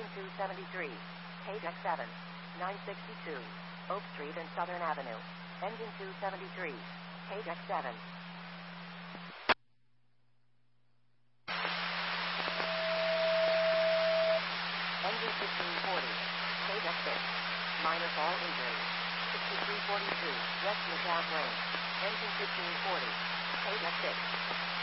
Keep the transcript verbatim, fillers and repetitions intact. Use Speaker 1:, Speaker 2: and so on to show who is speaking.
Speaker 1: two seventy-three. K X seven. nine sixty-two. Oak Street and Southern Avenue. Engine two seventy-three. K X seven. Engine fifteen forty. K X six. Minor fall injury. sixty-three forty-two. West Lookout Lane. Engine fifteen forty. K X six.